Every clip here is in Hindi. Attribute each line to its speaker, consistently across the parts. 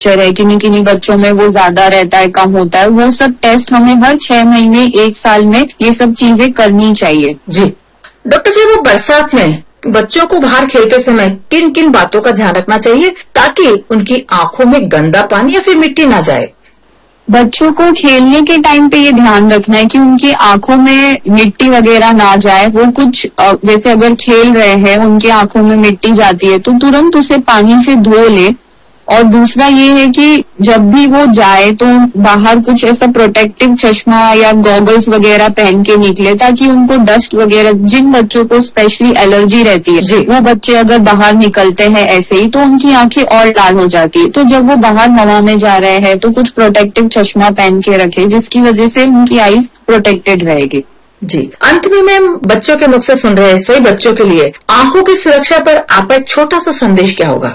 Speaker 1: है, किन्हीं किन्हीं बच्चों में वो ज्यादा रहता है, कम होता है, वो सब टेस्ट हमें हर 6 महीने 1 साल में ये सब चीजें करनी चाहिए।
Speaker 2: जी डॉक्टर साहब, वो बरसात में बच्चों को बाहर खेलते समय किन किन बातों का ध्यान रखना चाहिए ताकि उनकी आंखों में गंदा पानी या फिर मिट्टी ना जाए?
Speaker 1: बच्चों को खेलने के टाइम पे ये ध्यान रखना है कि उनकी आंखों में मिट्टी वगैरह ना जाए। वो कुछ जैसे अगर खेल रहे हैं, उनकी आंखों में मिट्टी जाती है तो तुरंत उसे पानी से धो ले। और दूसरा ये है कि जब भी वो जाए तो बाहर कुछ ऐसा प्रोटेक्टिव चश्मा या गॉगल्स वगैरह पहन के निकले, ताकि उनको डस्ट वगैरह, जिन बच्चों को स्पेशली एलर्जी रहती है, वो बच्चे अगर बाहर निकलते हैं ऐसे ही तो उनकी आंखें और लाल हो जाती है। तो जब वो बाहर हवा में जा रहे हैं तो कुछ प्रोटेक्टिव चश्मा पहन के रखे, जिसकी वजह से उनकी आईज प्रोटेक्टेड रहेगी।
Speaker 2: जी, अंत में मैम, बच्चों के मुख से सुन रहे सही बच्चों के लिए आंखों की सुरक्षा पर आपका एक छोटा सा संदेश क्या होगा?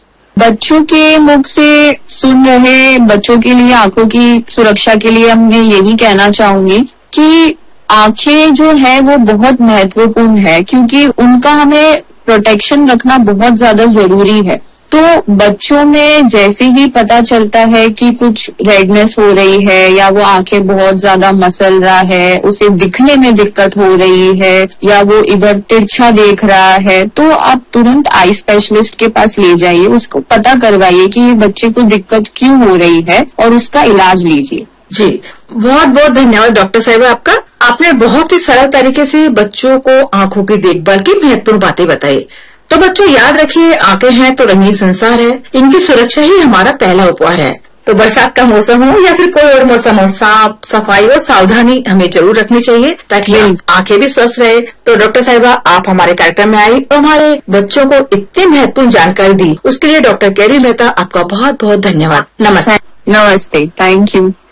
Speaker 1: बच्चों के मुख से सुन रहे बच्चों के लिए आंखों की सुरक्षा के लिए मैं यही कहना चाहूंगी कि आंखें जो है वो बहुत महत्वपूर्ण है, क्योंकि उनका हमें प्रोटेक्शन रखना बहुत ज्यादा जरूरी है। तो बच्चों में जैसे ही पता चलता है कि कुछ रेडनेस हो रही है या वो आंखें बहुत ज्यादा मसल रहा है, उसे दिखने में दिक्कत हो रही है या वो इधर तिरछा देख रहा है, तो आप तुरंत आई स्पेशलिस्ट के पास ले जाइए, उसको पता करवाइए कि ये बच्चे को दिक्कत क्यों हो रही है और उसका इलाज लीजिए।
Speaker 2: जी, बहुत बहुत धन्यवाद डॉक्टर साहिबा आपका। आपने बहुत ही सरल तरीके से बच्चों को आंखों की देखभाल की महत्वपूर्ण बातें बताई। तो बच्चों याद रखिए, आंखें हैं तो रंगीन संसार है, इनकी सुरक्षा ही हमारा पहला उपहार है। तो बरसात का मौसम हो या फिर कोई और मौसम हो, साफ सफाई और सावधानी हमें जरूर रखनी चाहिए ताकि आंखें भी स्वस्थ रहे। तो डॉक्टर साहिबा, आप हमारे कार्यक्रम में आई और हमारे बच्चों को इतनी महत्वपूर्ण जानकारी दी, उसके लिए डॉक्टर कैरी मेहता आपका बहुत बहुत धन्यवाद। नमस्ते।
Speaker 1: नमस्ते, थैंक यू।